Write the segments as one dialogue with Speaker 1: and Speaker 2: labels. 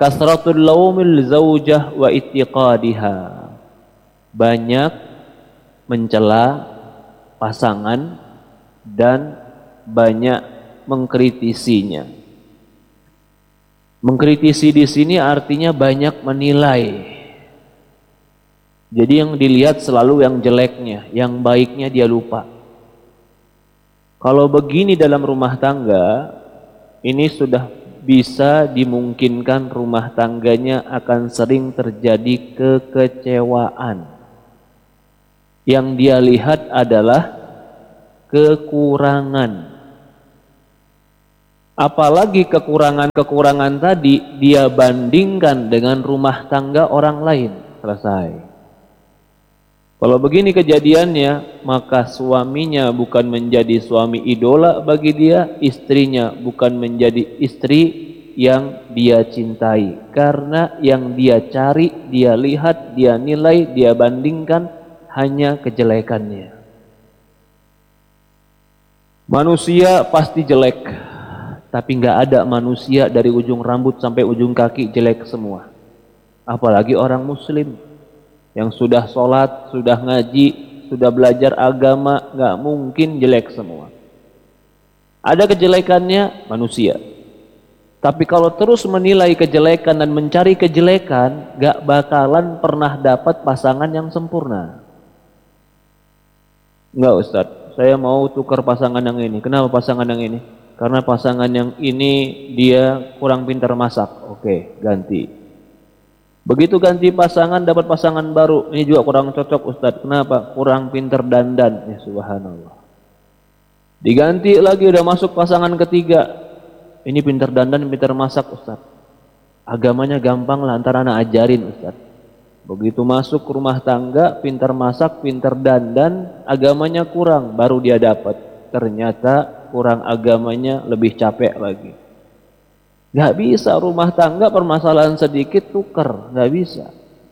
Speaker 1: Kasratul laumil zaujah wa itiqadiha. Banyak mencela pasangan dan banyak mengkritisinya. Mengkritisi di sini artinya banyak menilai. Jadi yang dilihat selalu yang jeleknya, yang baiknya dia lupa. Kalau begini dalam rumah tangga, ini sudah bisa dimungkinkan rumah tangganya akan sering terjadi kekecewaan. Yang dia lihat adalah kekurangan. Apalagi kekurangan-kekurangan tadi dia bandingkan dengan rumah tangga orang lain. Selesai. Kalau begini kejadiannya, maka suaminya bukan menjadi suami idola bagi dia, istrinya bukan menjadi istri yang dia cintai. Karena yang dia cari, dia lihat, dia nilai, dia bandingkan hanya kejelekannya. Manusia pasti jelek, tapi nggak ada manusia dari ujung rambut sampai ujung kaki jelek semua. Apalagi orang muslim yang sudah sholat, sudah ngaji, sudah belajar agama, nggak mungkin jelek semua. Ada kejelekannya manusia. Tapi kalau terus menilai kejelekan dan mencari kejelekan, nggak bakalan pernah dapat pasangan yang sempurna. Nggak, Ustaz, saya mau tukar pasangan yang ini. Kenapa pasangan yang ini? Karena pasangan yang ini dia kurang pintar masak. Oke, ganti. Begitu ganti pasangan dapat pasangan baru, ini juga kurang cocok, Ustaz. Kenapa? Kurang pintar dandan. Ya subhanallah. Diganti lagi, udah masuk pasangan ketiga. Ini pintar dandan, pintar masak, Ustaz. Agamanya gampang lah, antara anak ajarin, Ustaz. Begitu masuk rumah tangga, pintar masak, pintar dandan, agamanya kurang, baru dia dapat. Ternyata kurang agamanya, lebih capek lagi. Gak bisa rumah tangga permasalahan sedikit tuker, gak bisa.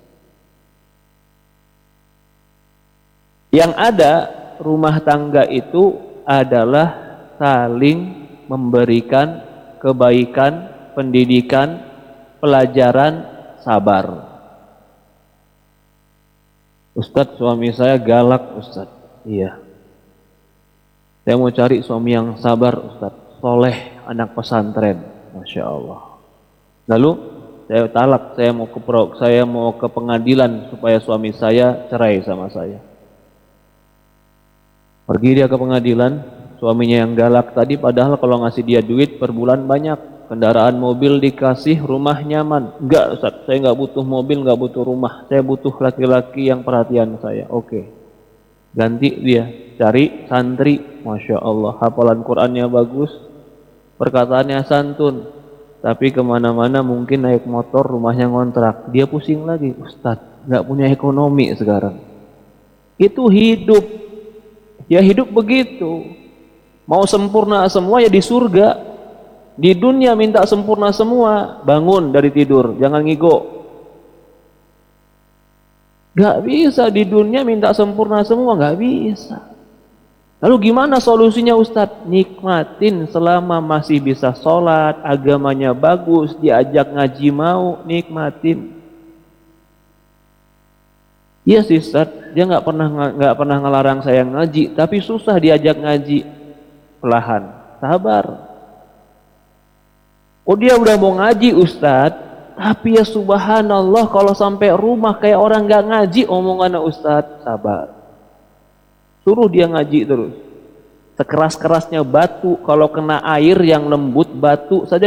Speaker 1: Yang ada rumah tangga itu adalah saling memberikan kebaikan, pendidikan, pelajaran, sabar. Ustadz, suami saya galak, Ustadz. Iya. Saya mau cari suami yang sabar, Ustadz. Soleh, anak pesantren. Masya Allah. Lalu saya talak, saya mau ke pengadilan supaya suami saya cerai sama saya. Pergi dia ke pengadilan, suaminya yang galak tadi, padahal kalau ngasih dia duit per bulan banyak, kendaraan mobil dikasih, rumah nyaman. Enggak, Ustaz, saya enggak butuh mobil, enggak butuh rumah, saya butuh laki-laki yang perhatian saya. Oke. Ganti dia, cari santri, Masya Allah, hafalan Qur'annya bagus, perkataannya santun, tapi kemana-mana mungkin naik motor, rumahnya ngontrak, dia pusing lagi. Ustadz, nggak punya ekonomi sekarang. Itu hidup, ya hidup begitu. Mau sempurna semua ya di surga, di dunia minta sempurna semua. Bangun dari tidur, jangan ngigo. Nggak bisa di dunia minta sempurna semua, nggak bisa. Lalu gimana solusinya, Ustadz? Nikmatin selama masih bisa sholat, agamanya bagus, diajak ngaji mau, nikmatin. Iya sih, Ustadz, dia nggak pernah ngelarang saya ngaji, tapi susah diajak ngaji. Perlahan, sabar. Oh, dia udah mau ngaji, Ustadz, tapi ya subhanallah kalau sampai rumah kayak orang nggak ngaji omongannya, Ustadz. Sabar. Suruh dia ngaji terus. Sekeras-kerasnya batu, kalau kena air yang lembut, batu saja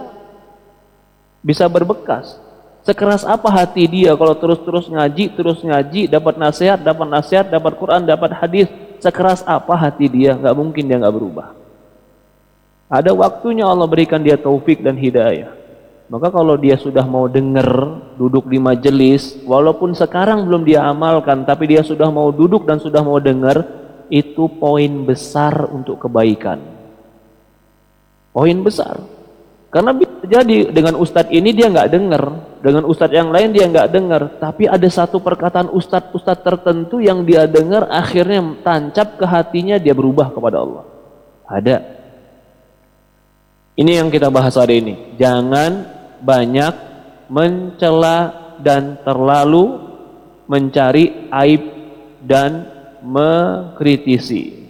Speaker 1: bisa berbekas. Sekeras apa hati dia kalau terus ngaji, dapat nasihat, dapat Quran, dapat hadis. Sekeras apa hati dia? Nggak mungkin dia nggak berubah. Ada waktunya Allah berikan dia taufik dan hidayah. Maka kalau dia sudah mau dengar, duduk di majelis, walaupun sekarang belum dia amalkan, tapi dia sudah mau duduk dan sudah mau dengar, itu poin besar untuk kebaikan. Poin besar. Karena bisa jadi dengan ustadz ini dia nggak dengar, dengan ustadz yang lain dia nggak dengar, tapi ada satu perkataan ustadz tertentu yang dia dengar, akhirnya tancap ke hatinya, dia berubah kepada Allah. Ada. Ini yang kita bahas hari ini. Jangan banyak mencela dan terlalu mencari aib dan mengkritisi.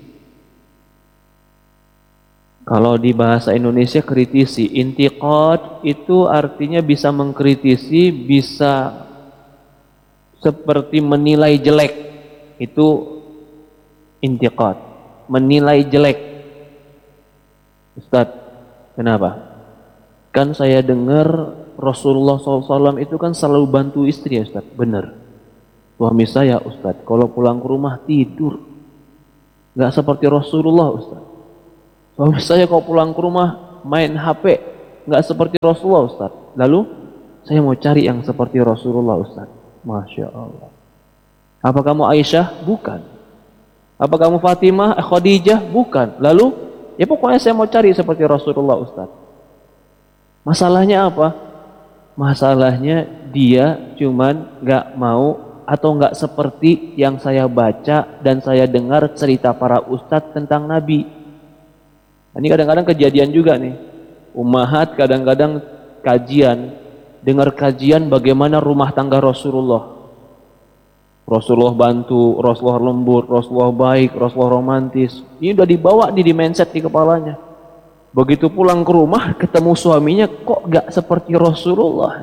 Speaker 1: Kalau di bahasa Indonesia kritisi, intiqad itu artinya bisa mengkritisi, bisa seperti menilai jelek. Itu intiqad, menilai jelek. Ustaz, kenapa? Kan saya dengar Rasulullah SAW itu kan selalu bantu istri ya Ustaz. Benar. Suami saya Ustaz, kalau pulang ke rumah tidur. Gak seperti Rasulullah Ustaz. Suami saya kalau pulang ke rumah main HP. Gak seperti Rasulullah Ustaz. Lalu saya mau cari yang seperti Rasulullah Ustaz. Masya Allah. Apa kamu Aisyah? Bukan. Apa kamu Fatimah, Khadijah? Bukan. Lalu ya pokoknya saya mau cari seperti Rasulullah Ustaz. Masalahnya apa? Masalahnya dia cuman gak mau atau gak seperti yang saya baca dan saya dengar cerita para ustadz tentang Nabi. Ini kadang-kadang kejadian juga nih. Ummahat kadang-kadang kajian, dengar kajian bagaimana rumah tangga Rasulullah. Rasulullah bantu, Rasulullah lembut, Rasulullah baik, Rasulullah romantis. Ini udah dibawa di mindset di kepalanya. Begitu pulang ke rumah ketemu suaminya kok gak seperti Rasulullah.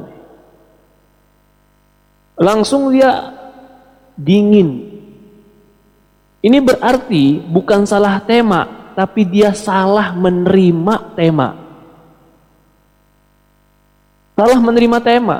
Speaker 1: Langsung dia dingin. Ini berarti bukan salah tema, tapi dia salah menerima tema. Salah menerima tema.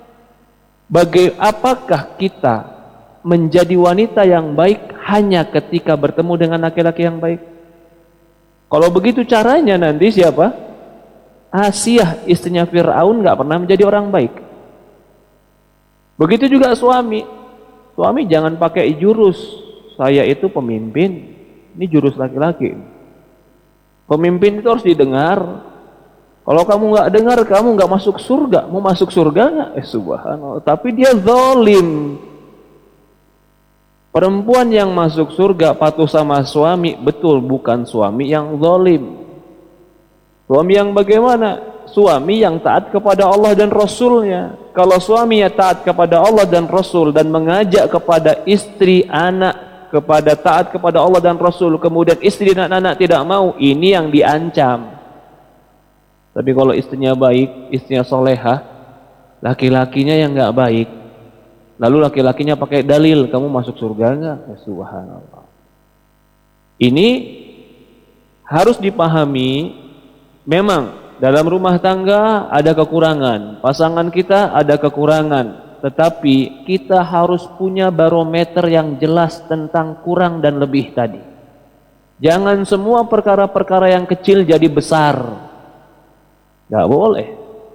Speaker 1: Apakah kita menjadi wanita yang baik hanya ketika bertemu dengan laki-laki yang baik? Kalau begitu caranya nanti siapa? Asiyah istrinya Fir'aun gak pernah menjadi orang baik. Begitu juga suami. Suami jangan pakai jurus saya itu pemimpin. Ini jurus laki-laki. Pemimpin itu harus didengar. Kalau kamu gak dengar, kamu gak masuk surga. Mau masuk surga gak? Subhanallah. Tapi dia zalim. Perempuan yang masuk surga patuh sama suami, betul, bukan suami yang zalim. Suami yang bagaimana? Suami yang taat kepada Allah dan Rasulnya. Kalau suami yang taat kepada Allah dan Rasul dan mengajak kepada istri, anak kepada taat kepada Allah dan Rasul, kemudian istri dan anak tidak mau, ini yang diancam. Tapi kalau istrinya baik, istrinya solehah, laki-lakinya yang nggak baik, lalu laki-lakinya pakai dalil, kamu masuk surga nggak? Ya, subhanallah. Ini harus dipahami. Memang dalam rumah tangga ada kekurangan, pasangan kita ada kekurangan, tetapi kita harus punya barometer yang jelas tentang kurang dan lebih tadi. Jangan semua perkara-perkara yang kecil jadi besar. Gak boleh.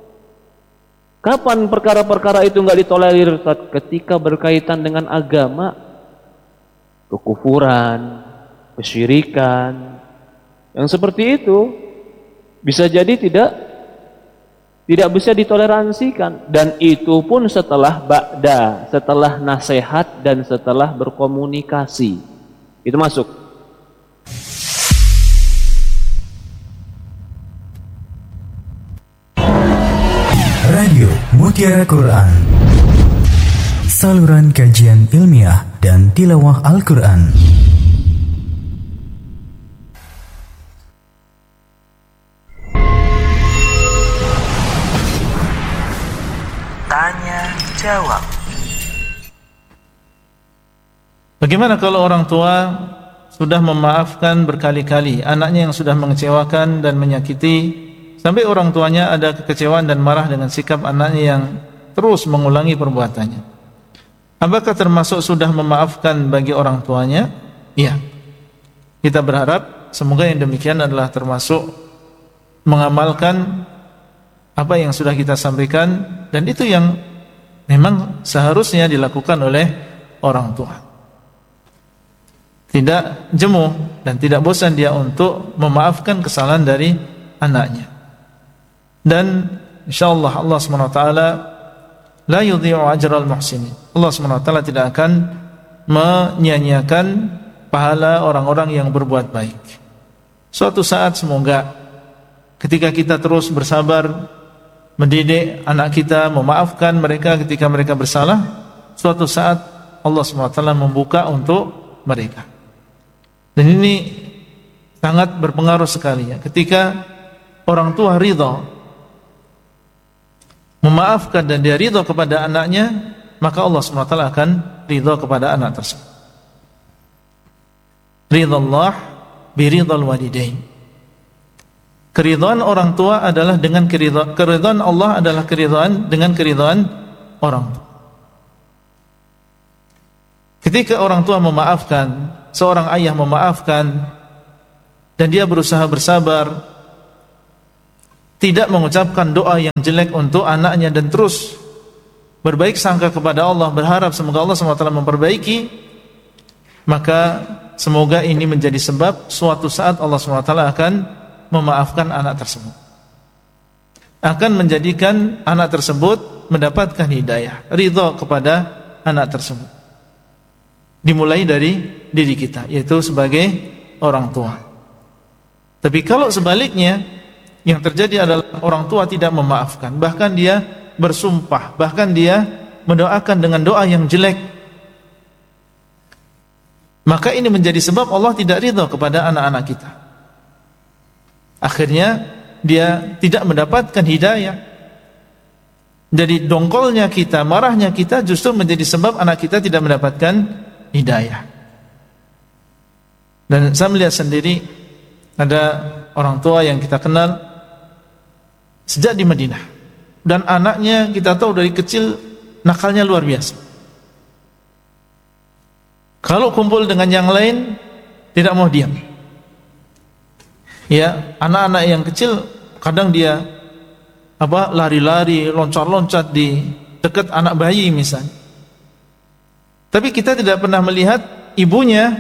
Speaker 1: Kapan perkara-perkara itu gak ditolerir? Ketika berkaitan dengan agama, kekufuran, kesyirikan, yang seperti itu bisa jadi tidak bisa ditoleransikan, dan itu pun setelah ba'da, setelah nasihat dan setelah berkomunikasi. Itu masuk.
Speaker 2: Radio Mutiara Quran, saluran kajian ilmiah dan tilawah Al-Quran. Tanya jawab.
Speaker 3: Bagaimana kalau orang tua sudah memaafkan berkali-kali anaknya yang sudah mengecewakan dan menyakiti, sampai orang tuanya ada kekecewaan dan marah dengan sikap anaknya yang terus mengulangi perbuatannya? Apakah termasuk sudah memaafkan bagi orang tuanya? Iya. Kita berharap semoga yang demikian adalah termasuk mengamalkan apa yang sudah kita sampaikan, dan itu yang memang seharusnya dilakukan oleh orang tua. Tidak jemu dan tidak bosan dia untuk memaafkan kesalahan dari anaknya. Dan insyaallah Allah SWT la yudhi'u ajral muhsinin. Allah SWT tidak akan menyia-nyiakan pahala orang-orang yang berbuat baik. Suatu saat semoga ketika kita terus bersabar mendidik anak kita, memaafkan mereka ketika mereka bersalah, suatu saat Allah SWT membuka untuk mereka. Dan ini sangat berpengaruh sekali ya. Ketika orang tua ridha memaafkan dan dia ridha kepada anaknya, maka Allah SWT akan ridha kepada anak tersebut. Ridha Allah biridhal walidain. Keridhaan orang tua adalah dengan keridhaan Allah adalah keridhaan dengan keridhaan orang tua. Ketika orang tua memaafkan, seorang ayah memaafkan dan dia berusaha bersabar, tidak mengucapkan doa yang jelek untuk anaknya dan terus berbaik sangka kepada Allah, berharap semoga Allah SWT memperbaiki, maka semoga ini menjadi sebab suatu saat Allah SWT akan memaafkan anak tersebut, akan menjadikan anak tersebut mendapatkan hidayah, ridha kepada anak tersebut. Dimulai dari diri kita, yaitu sebagai orang tua. Tapi kalau sebaliknya, yang terjadi adalah orang tua tidak memaafkan, bahkan dia bersumpah, bahkan dia mendoakan dengan doa yang jelek, maka ini menjadi sebab Allah tidak ridha kepada anak-anak kita. Akhirnya dia tidak mendapatkan hidayah. Jadi dongkolnya kita, marahnya kita justru menjadi sebab anak kita tidak mendapatkan hidayah. Dan saya melihat sendiri ada orang tua yang kita kenal sejak di Madinah, dan anaknya kita tahu dari kecil nakalnya luar biasa. Kalau kumpul dengan yang lain tidak mau diam. Ya, anak-anak yang kecil kadang dia lari-lari, loncat-loncat di dekat anak bayi misalnya. Tapi kita tidak pernah melihat ibunya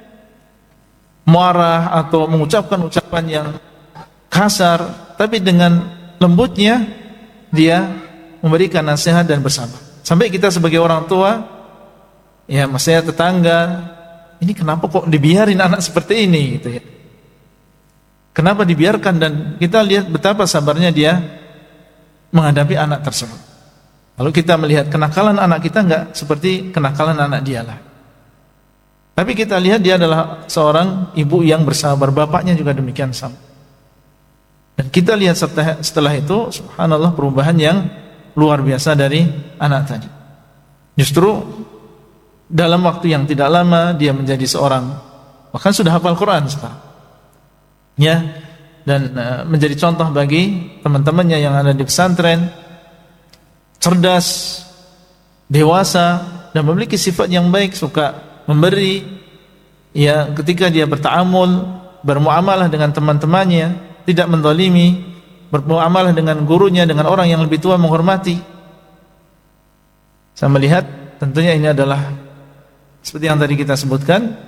Speaker 3: marah atau mengucapkan ucapan yang kasar, tapi dengan lembutnya dia memberikan nasihat dan bersabar. Sampai kita sebagai orang tua, ya maksudnya tetangga, ini kenapa kok dibiarin anak seperti ini gitu ya. Kenapa dibiarkan, dan kita lihat betapa sabarnya dia menghadapi anak tersebut. Lalu kita melihat kenakalan anak kita enggak seperti kenakalan anak dia lah. Tapi kita lihat dia adalah seorang ibu yang bersabar, bapaknya juga demikian sama. Dan kita lihat setelah itu, subhanallah, perubahan yang luar biasa dari anak tadi. Justru dalam waktu yang tidak lama dia menjadi seorang, bahkan sudah hafal Quran sekarang. Ya, dan menjadi contoh bagi teman-temannya yang ada di pesantren, cerdas, dewasa, dan memiliki sifat yang baik, suka memberi. Ya, ketika dia bertaamul, bermuamalah dengan teman-temannya, tidak menzalimi, bermuamalah dengan gurunya, dengan orang yang lebih tua, menghormati. Saya melihat tentunya ini adalah seperti yang tadi kita sebutkan,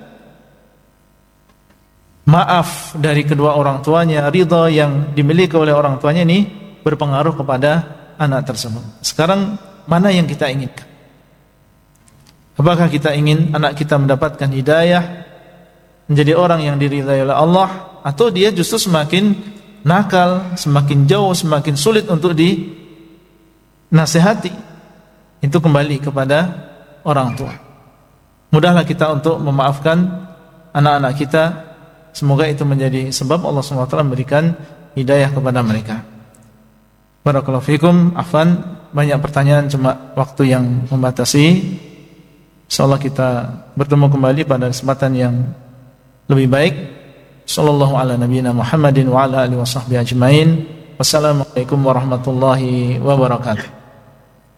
Speaker 3: maaf dari kedua orang tuanya, ridha yang dimiliki oleh orang tuanya ini berpengaruh kepada anak tersebut. Sekarang mana yang kita inginkan? Apakah kita ingin anak kita mendapatkan hidayah, menjadi orang yang diridhai oleh Allah, atau dia justru semakin nakal, semakin jauh, semakin sulit untuk dinasihati? Itu kembali kepada orang tua. Mudahlah kita untuk memaafkan anak-anak kita. Semoga itu menjadi sebab Allah SWT memberikan hidayah kepada mereka. Barakallahu fikum. Afwan, banyak pertanyaan, cuma waktu yang membatasi. Insyaallah kita bertemu kembali pada kesempatan yang lebih baik. Sallallahu ala nabiyina Muhammadin wa ala alihi washabbihi ajmain. Wassalamualaikum warahmatullahi wabarakatuh.